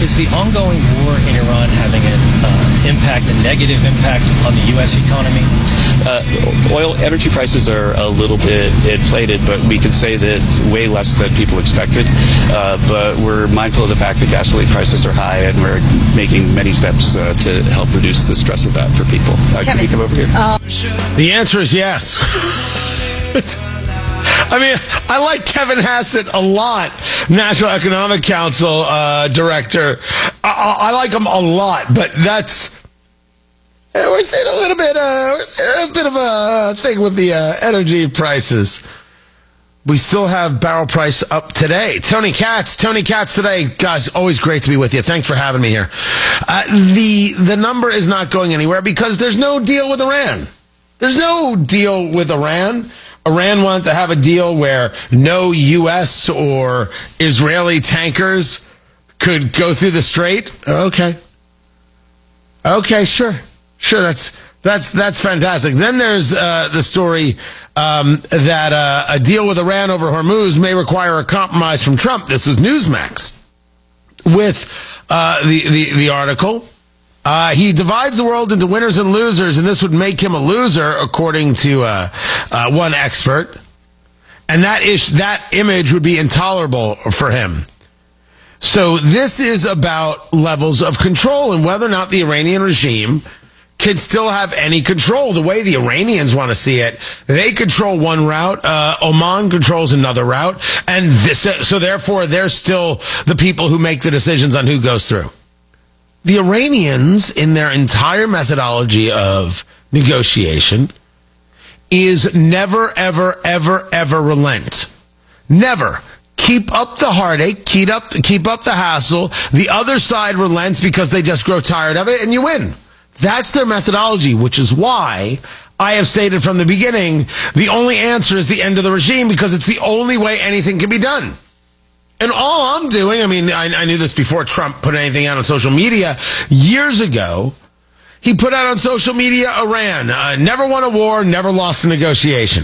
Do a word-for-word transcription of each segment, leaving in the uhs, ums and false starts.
is the ongoing war in Iran having an uh, impact, a negative impact on the U S economy? Uh, oil energy prices are a little bit inflated, but we can say that way less than people expected. Uh, but we're mindful of the fact that gasoline prices are high, and we're making many steps uh, to help reduce the stress of that for people. Uh, can we come over here? Uh- the answer is yes. I mean, I like Kevin Hassett a lot, National Economic Council uh, director. I, I like him a lot, but that's we're seeing a little bit, uh, we're seeing a bit of a thing with the uh, energy prices. We still have barrel price up today. Tony Katz, Tony Katz today, guys. Always great to be with you. Thanks for having me here. Uh, the the number is not going anywhere because there's no deal with Iran. There's no deal with Iran. Iran wanted to have a deal where no U S or Israeli tankers could go through the strait. Okay. Okay, sure. Sure, that's that's that's fantastic. Then there's uh, the story um, that uh, a deal with Iran over Hormuz may require a compromise from Trump. This is Newsmax with uh, the, the, the article. Uh, he divides the world into winners and losers, and this would make him a loser, according to uh, uh, one expert. And that ish, that image would be intolerable for him. So this is about levels of control and whether or not the Iranian regime can still have any control. The way the Iranians want to see it, they control one route, uh, Oman controls another route, and this, so therefore they're still the people who make the decisions on who goes through. The Iranians, in their entire methodology of negotiation, is never, ever, ever, ever relent. Never. Keep up the heartache, keep up, keep up the hassle. The other side relents because they just grow tired of it, and you win. That's their methodology, which is why I have stated from the beginning, the only answer is the end of the regime, because it's the only way anything can be done. And all I'm doing, I mean, I, I knew this before Trump put anything out on social media. Years ago, he put out on social media, Iran, uh, never won a war, never lost a negotiation.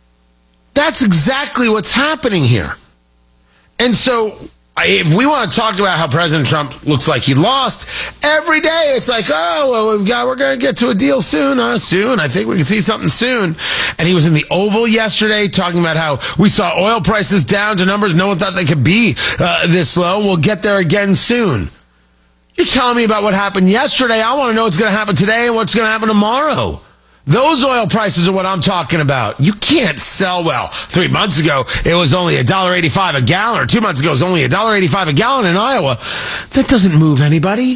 That's exactly what's happening here. And so, if we want to talk about how President Trump looks like he lost, every day it's like, oh, well, we've got, we're going to get to a deal soon, huh? Soon. I think we can see something soon. And he was in the Oval yesterday talking about how we saw oil prices down to numbers no one thought they could be uh, this low. We'll get there again soon. You're telling me about what happened yesterday. I want to know what's going to happen today and what's going to happen tomorrow. Those oil prices are what I'm talking about. You can't sell, well, three months ago, it was only one dollar eighty-five a gallon, or two months ago, it was only one dollar eighty-five a gallon in Iowa. That doesn't move anybody.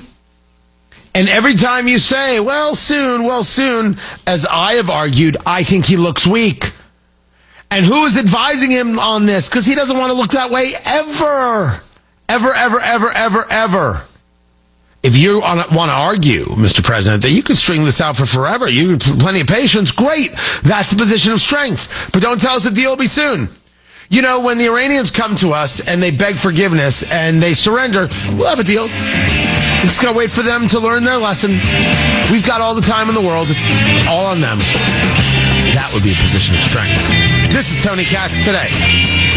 And every time you say, well, soon, well, soon, as I have argued, I think he looks weak. And who is advising him on this? Because he doesn't want to look that way ever. Ever, ever, ever, ever, ever. If you want to argue, Mister President, that you could string this out for forever, you have plenty of patience, great. That's a position of strength. But don't tell us the deal will be soon. You know, when the Iranians come to us and they beg forgiveness and they surrender, we'll have a deal. We just got to wait for them to learn their lesson. We've got all the time in the world. It's all on them. That would be a position of strength. This is Tony Katz today.